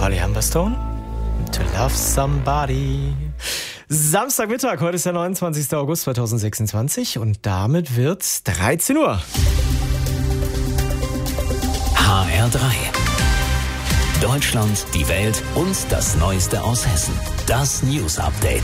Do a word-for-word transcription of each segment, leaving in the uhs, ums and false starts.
Charlie Humberstone. To Love Somebody. Samstagmittag, heute ist der neunundzwanzigster August zweitausendsechsundzwanzig und damit wird's dreizehn Uhr. H R drei. Deutschland, die Welt und das Neueste aus Hessen. Das News Update.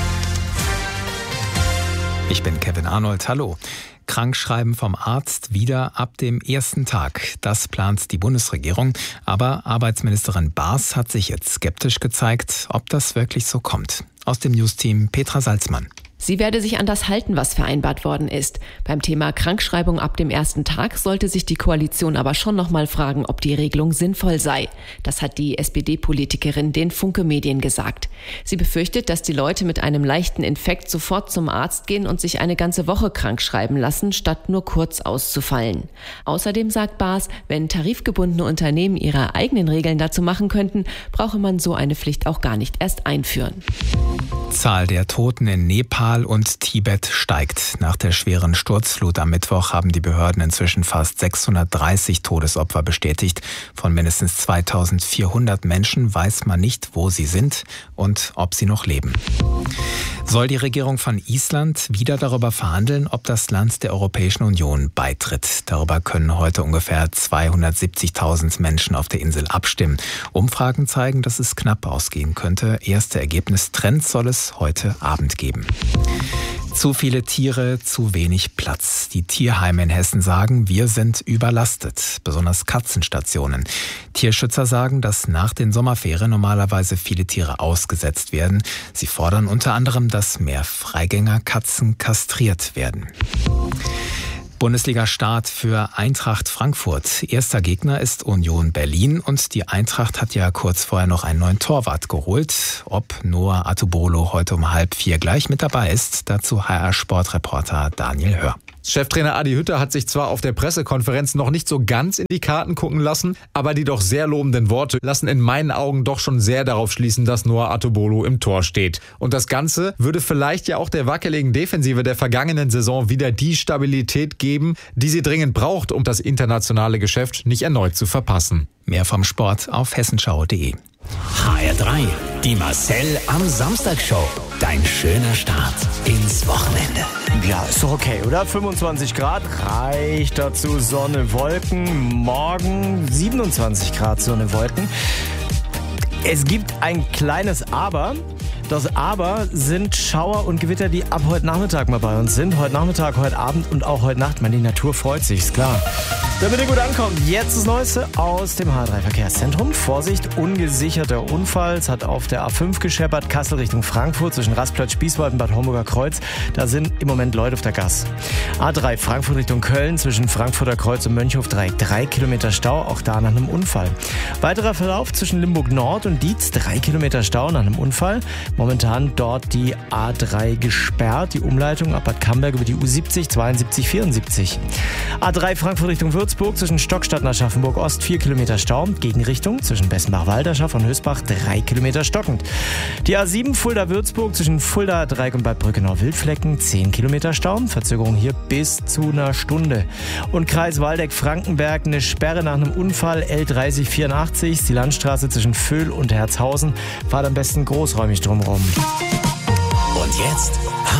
Ich bin Kevin Arnold, hallo. Krankschreiben vom Arzt wieder ab dem ersten Tag. Das plant die Bundesregierung. Aber Arbeitsministerin Baas hat sich jetzt skeptisch gezeigt, ob das wirklich so kommt. Aus dem Newsteam Petra Salzmann. Sie werde sich an das halten, was vereinbart worden ist. Beim Thema Krankschreibung ab dem ersten Tag sollte sich die Koalition aber schon noch mal fragen, ob die Regelung sinnvoll sei. Das hat die S P D-Politikerin den Funke Medien gesagt. Sie befürchtet, dass die Leute mit einem leichten Infekt sofort zum Arzt gehen und sich eine ganze Woche krankschreiben lassen, statt nur kurz auszufallen. Außerdem sagt Baas, wenn tarifgebundene Unternehmen ihre eigenen Regeln dazu machen könnten, brauche man so eine Pflicht auch gar nicht erst einführen. Zahl der Toten in Nepal und Tibet steigt. Nach der schweren Sturzflut am Mittwoch haben die Behörden inzwischen fast sechshundertdreißig Todesopfer bestätigt. Von mindestens zweitausendvierhundert Menschen weiß man nicht, wo sie sind und ob sie noch leben. Soll die Regierung von Island wieder darüber verhandeln, ob das Land der Europäischen Union beitritt? Darüber können heute ungefähr zweihundertsiebzigtausend Menschen auf der Insel abstimmen. Umfragen zeigen, dass es knapp ausgehen könnte. Erste Ergebnistrends soll es heute Abend geben. Zu viele Tiere, zu wenig Platz. Die Tierheime in Hessen sagen, wir sind überlastet, besonders Katzenstationen. Tierschützer sagen, dass nach den Sommerferien normalerweise viele Tiere ausgesetzt werden. Sie fordern unter anderem, dass mehr Freigängerkatzen kastriert werden. Bundesliga-Start für Eintracht Frankfurt. Erster Gegner ist Union Berlin und die Eintracht hat ja kurz vorher noch einen neuen Torwart geholt. Ob Noah Atubolo heute um halb vier gleich mit dabei ist, dazu H R-Sportreporter Daniel Hör. Cheftrainer Adi Hütter hat sich zwar auf der Pressekonferenz noch nicht so ganz in die Karten gucken lassen, aber die doch sehr lobenden Worte lassen in meinen Augen doch schon sehr darauf schließen, dass Noah Atubolo im Tor steht. Und das Ganze würde vielleicht ja auch der wackeligen Defensive der vergangenen Saison wieder die Stabilität geben, die sie dringend braucht, um das internationale Geschäft nicht erneut zu verpassen. Mehr vom Sport auf hessenschau punkt de. H R drei. Die Marcel am Samstag-Show. Dein schöner Start ins Wochenende. Ja, ist doch okay, oder? fünfundzwanzig Grad reicht dazu. Sonne, Wolken. Morgen siebenundzwanzig Grad Sonne, Wolken. Es gibt ein kleines Aber. Das Aber sind Schauer und Gewitter, die ab heute Nachmittag mal bei uns sind. Heute Nachmittag, heute Abend und auch heute Nacht. Man, die Natur freut sich, ist klar. Damit ihr gut ankommt, jetzt das Neueste aus dem H R drei Verkehrszentrum. Vorsicht, ungesicherter Unfall. Es hat auf der A fünf gescheppert, Kassel Richtung Frankfurt, zwischen Rastplatz, Spießwald und Bad Homburger Kreuz. Da sind im Moment Leute auf der Gas. A drei Frankfurt Richtung Köln, zwischen Frankfurter Kreuz und Mönchhof Dreieck. Drei Kilometer Stau, auch da nach einem Unfall. Weiterer Verlauf zwischen Limburg Nord und Dietz. Drei Kilometer Stau nach einem Unfall. Momentan dort die A drei gesperrt, die Umleitung ab Bad Camberg über die U siebzig, zweiundsiebzig, vierundsiebzig. A drei Frankfurt Richtung Würzburg, zwischen Stockstadt und Aschaffenburg Ost, vier Kilometer Stau. Gegenrichtung zwischen Bessenbach-Walderschaft und Hösbach, drei Kilometer stockend. Die A sieben Fulda-Würzburg, zwischen Fulda, Dreieck und Bad Brückenau-Wildflecken, zehn Kilometer Stau. Verzögerung hier bis zu einer Stunde. Und Kreis Waldeck-Frankenberg, eine Sperre nach einem Unfall, L dreißig vierundachtzig, ist die Landstraße zwischen Vöhl und Herzhausen. Fahrt am besten großräumig drumherum. Und jetzt